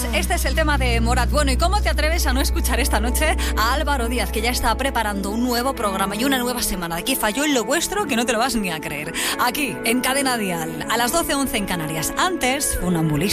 Este es el tema de Morat. Bueno, ¿y cómo te atreves a no escuchar esta noche a Álvaro Díaz, que ya está preparando un nuevo programa y una nueva semana? Aquí falló en lo vuestro que no te lo vas ni a creer. Aquí, en Cadena Dial, a las 12:11 en Canarias. Antes, Funambulista.